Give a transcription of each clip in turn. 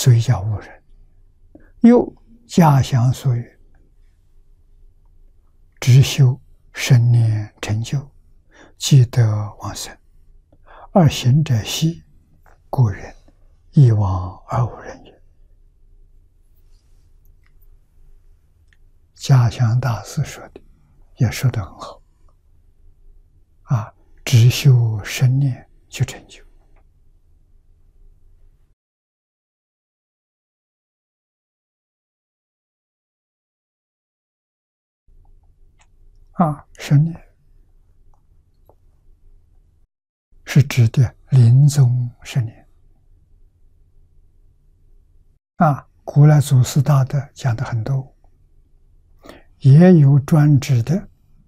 所以叫悟人。又假想所语，只修生念成就，即得往生。而行者稀，故人一往而无人也。嘉祥大师说的也说得很好啊，只修生念就成就啊，生念是指的临终生念啊。古来祖师大德讲的很多，也有专指的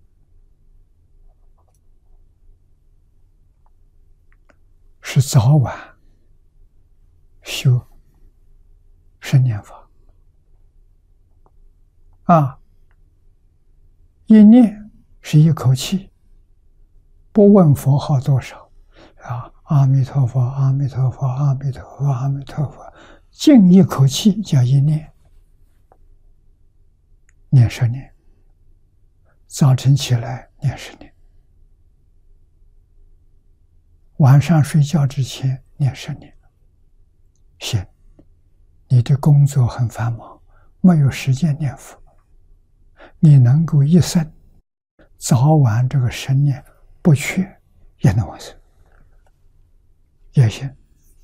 是早晚修生念法啊。一念是一口气，不问佛号多少啊，阿弥陀佛，阿弥陀佛，阿弥陀佛，阿弥陀佛，静一口气叫一念，念10年，早晨起来念10年，晚上睡觉之前念10年。行，你的工作很繁忙，没有时间念佛，你能够一生早晚这个10年不缺，也能完成，也行。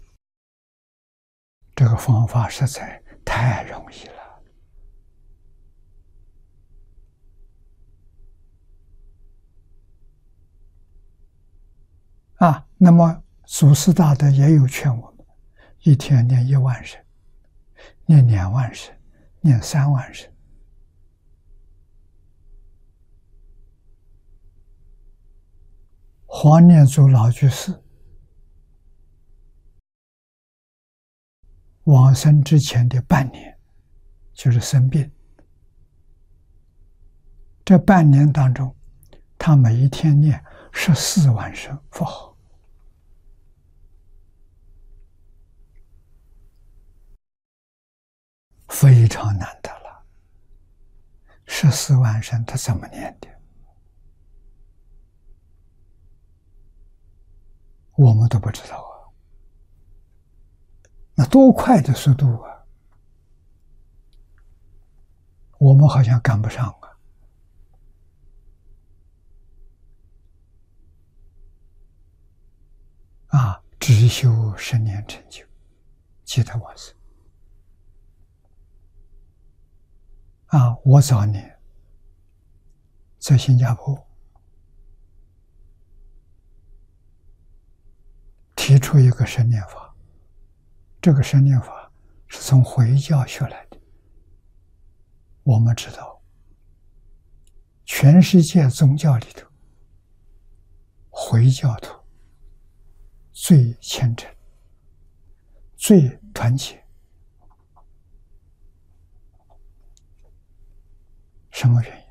这个方法实在太容易了啊！那么祖师大德也有劝我们，一天念1万声，念2万声，念3万声。黄念祖老居士往生之前的半年，就是生病，这半年当中，他每一天念14万声佛号，非常难得了。14万声他怎么念的？我们都不知道啊，那多快的速度啊！我们好像赶不上啊！只修10年成就，即得往生啊！我早年在新加坡提出一个生念法，这个生念法是从回教学来的。我们知道，全世界宗教里头，回教徒最虔诚、最团结。什么原因？